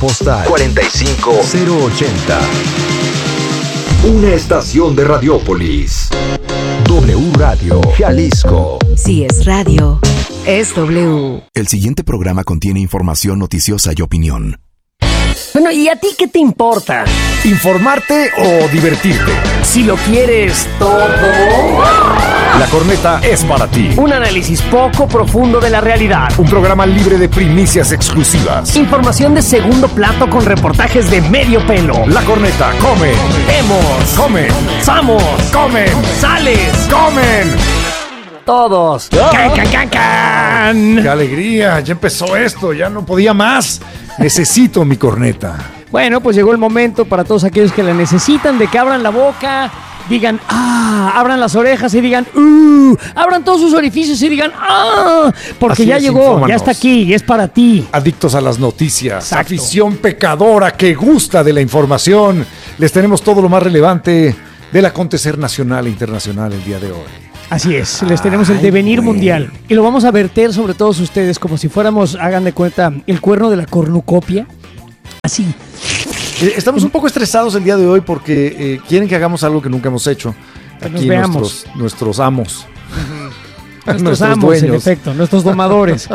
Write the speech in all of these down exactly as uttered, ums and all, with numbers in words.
postal cuarenta y cinco cero ochenta. Una estación de Radiópolis. W Radio Jalisco. Si es radio, es W. El siguiente programa contiene información noticiosa y opinión. Bueno, ¿y a ti qué te importa? ¿Informarte o divertirte? Si lo quieres todo. La Corneta es para ti. Un análisis poco profundo de la realidad. Un programa libre de primicias exclusivas. Información de segundo plato con reportajes de medio pelo. La Corneta come. Vemos. Comen. Samos. Comen. Sales. Comen. Todos. ¡Can, can, can, can! ¡Qué alegría! Ya empezó esto, ya no podía más. Necesito mi corneta. Bueno, pues llegó el momento para todos aquellos que la necesitan de que abran la boca, digan ¡ah! Abran las orejas y digan ¡uh! Abran todos sus orificios y digan ¡ah! Porque Así ya es, llegó, infómanos. ya está aquí y es para ti. Adictos a las noticias, Exacto. Afición pecadora que gusta de la información. Les tenemos todo lo más relevante del acontecer nacional e internacional el día de hoy. Así es, les tenemos el Ay, devenir güey. mundial y lo vamos a verter sobre todos ustedes como si fuéramos, hagan de cuenta, el cuerno de la cornucopia. Así. Eh, Estamos un poco estresados el día de hoy porque eh, quieren que hagamos algo que nunca hemos hecho. Que nos Aquí veamos. nuestros, nuestros amos. Nuestros, Nuestros amos, en dueños. efecto, nuestros domadores.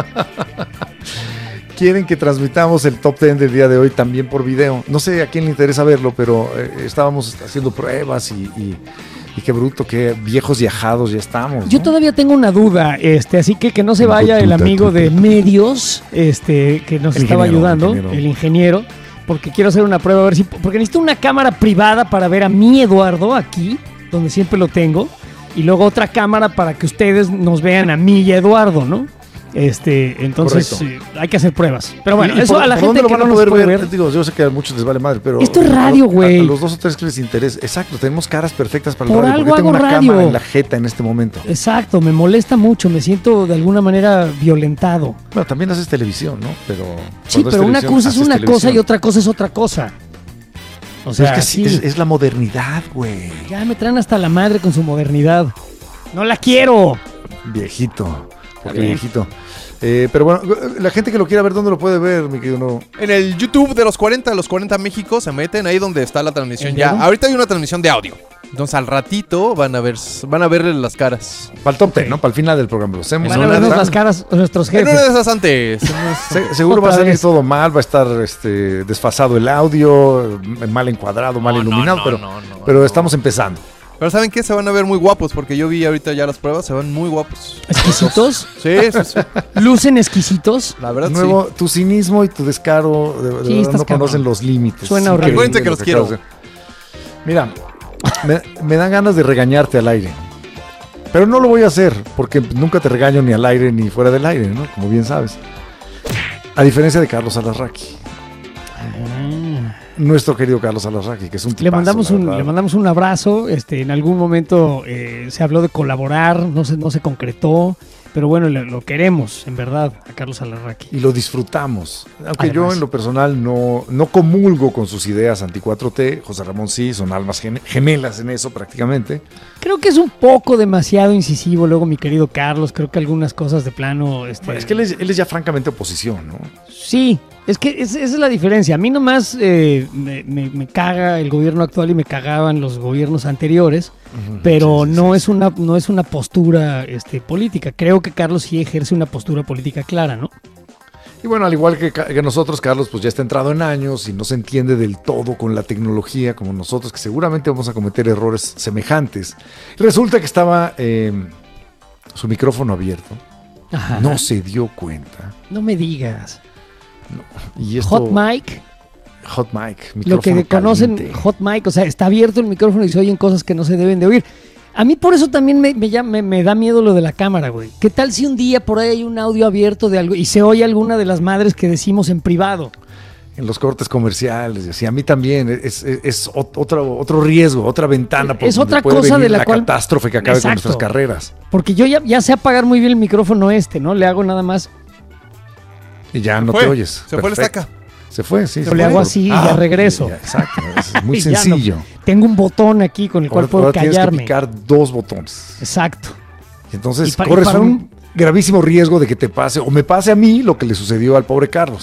Quieren que transmitamos el top diez del día de hoy también por video. No sé a quién le interesa verlo, pero eh, estábamos haciendo pruebas y, y, y qué bruto, qué viejos y ajados ya estamos, ¿no? Yo todavía tengo una duda, este, así que que no se vaya el amigo de medios, este, que nos El estaba ingeniero, ayudando, el ingeniero. el ingeniero, porque quiero hacer una prueba a ver si, porque necesito una cámara privada para ver a mi Eduardo aquí, donde siempre lo tengo, y luego otra cámara para que ustedes nos vean a mí y a Eduardo, ¿no? Este, entonces eh, hay que hacer pruebas. Pero bueno, ¿Y- y eso por- a la por gente dónde lo que van no a nos poder puede ver? ver. Digo, yo sé que a muchos les vale madre, pero Esto es radio, a- a- güey. A los dos o tres que les interesa. Exacto, tenemos caras perfectas para el Por radio. algo Porque tengo hago una radio. cámara en la jeta en este momento. Exacto, me molesta mucho, me siento de alguna manera violentado. Bueno, también haces televisión, ¿no? Pero Sí, cuando es pero una televisión, cosa es haces una cosa televisión. y otra cosa es otra cosa. O Pero sea, es que sí, sí, es, es la modernidad, güey. ya me traen hasta la madre con su modernidad. ¡No la quiero! Viejito. Porque bien. viejito. Eh, pero bueno, la gente que lo quiera ver, ¿dónde lo puede ver, mi querido? No? En el YouTube de los cuarenta, los cuarenta México, se meten ahí donde está la transmisión ¿En ya. serio? Ahorita hay una transmisión de audio. Entonces al ratito van a ver van a ver las caras. Para el top ten, ¿no? Para el final del programa. Lo hacemos. Van a ¿no? vernos Nada. las caras a nuestros En una jefes. de esas antes. Se- seguro va a Otra salir vez. todo mal, va a estar este, desfasado el audio, eh, mal encuadrado, mal No, no, iluminado, no, pero, no, no, pero no. estamos empezando. Pero ¿saben qué? Se van a ver muy guapos porque yo vi ahorita ya las pruebas, se ven muy guapos. ¿Exquisitos? Sí, sí, sí. ¿Lucen exquisitos? La verdad Nuevo, sí. tu cinismo y tu descaro de, de Sí, verdad estás no cabrón. conocen los límites. Suena Es horrible. increíble Acuérdense que lo los quiero. acabas de- Mira, me, me dan ganas de regañarte al aire. Pero no lo voy a hacer, porque nunca te regaño ni al aire ni fuera del aire, ¿no? Como bien sabes. A diferencia de Carlos Alarraqui. Nuestro querido Carlos Alarraqui, que es un tipazo, Le mandamos la un, verdad. le mandamos un abrazo. Este, en algún momento eh, se habló de colaborar, no se, no se concretó. Pero bueno, le- lo queremos, en verdad, a Carlos Alarraqui. Y lo disfrutamos. Aunque yo Además. en lo personal no, no comulgo con sus ideas anti cuatro T. José Ramón sí, son almas gene- gemelas en eso prácticamente. Creo que es un poco demasiado incisivo luego mi querido Carlos. Creo que algunas cosas de plano... Este, Es que él es, él es ya francamente oposición, ¿no? Sí, es que es- esa es la diferencia. A mí nomás eh, me, me- me caga el gobierno actual y me cagaban los gobiernos anteriores, pero Sí, sí, no sí, es una no es una postura este, política. Creo que Carlos sí ejerce una postura política clara, ¿no? Y bueno, al igual que, que nosotros, Carlos, pues ya está entrado en años y no se entiende del todo con la tecnología como nosotros, que seguramente vamos a cometer errores semejantes. Resulta que estaba eh, su micrófono abierto, Ajá. no se dio cuenta. No me digas. Y esto, Hot mic, Hot mic, lo que micrófono conocen caliente. hot mic, o sea, está abierto el micrófono y se oyen cosas que no se deben de oír. A mí por eso también me, me, llama- me, me da miedo lo de la cámara, güey. ¿Qué tal si un día por ahí hay un audio abierto de algo y se oye alguna de las madres que decimos en privado? En los cortes comerciales, y así. A mí también es, es, es ot- otro, otro riesgo, otra ventana. por Es donde otra puede cosa venir de la cual- catástrofe que acabe Exacto. con nuestras carreras. Porque yo ya, ya sé apagar muy bien el micrófono este, ¿no? Le hago nada más, Y ya no Fue, te oyes. Se fue la Perfecto. estaca. Se fue, sí. Pero le hago así y ya regreso. ya, exacto, es muy y ya no- sencillo. tengo un botón aquí con el cual Ahora, puedo ahora tienes que callarme. picar dos botones. Exacto. Y entonces Y pa- y corres para un, un- gravísimo riesgo de que te pase, o me pase a mí lo que le sucedió al pobre Carlos.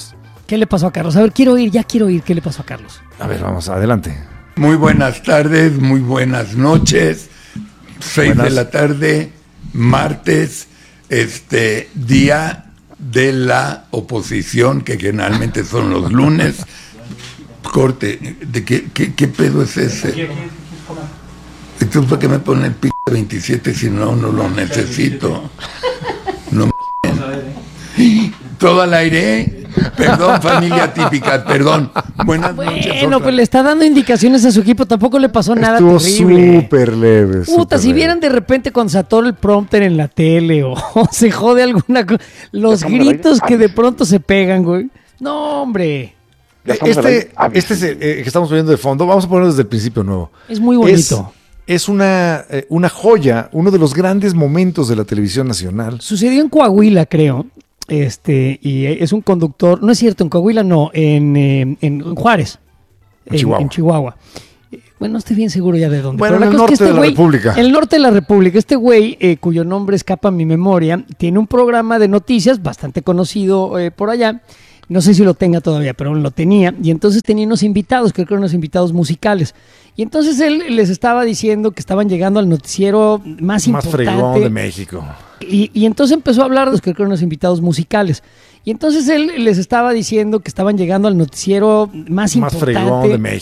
¿Qué le pasó a Carlos? A ver, quiero oír, ya quiero oír qué le pasó a Carlos. A ver, vamos, adelante. Muy buenas tardes, muy buenas noches. Seis Buenas. de la tarde, martes, este día de la oposición, que generalmente son los lunes. Corte, ¿de qué, qué, qué pedo es ese? Entonces, ¿para qué me pone el p veintisiete si no, no lo necesito? No me... Todo al aire. Perdón, familia típica, perdón. Buenas noches. Bueno, otra. pues le está dando indicaciones a su equipo, tampoco le pasó nada Estuvo terrible. súper leve. Puta, súper si leve. vieran de repente con se atora el prompter en la tele o, o se jode alguna cosa, los gritos que de pronto se pegan, güey. No, hombre, Este, este es el, eh, que estamos viendo de fondo, vamos a ponerlo desde el principio nuevo. es muy bonito. Es, es una, eh, una joya, uno de los grandes momentos de la televisión nacional. Sucedió en Coahuila, creo. Este, y es un conductor, no es cierto, en Coahuila no, en, eh, en, en Juárez, En Chihuahua. en Chihuahua. Eh, Bueno, no estoy bien seguro ya de dónde. Bueno, pero en el cosa es que norte de la güey- República. En el norte de la República. Este güey, eh, cuyo nombre escapa a mi memoria, tiene un programa de noticias bastante conocido eh, por allá. No sé si lo tenga todavía, pero lo tenía. Y entonces tenía unos invitados, creo que eran unos invitados musicales. Y entonces él les estaba diciendo que estaban llegando al noticiero más, Más importante. fregón de México. Y, y entonces empezó a hablar de los que eran unos invitados musicales. Y entonces él les estaba diciendo que estaban llegando al noticiero más, Más importante fregón de México.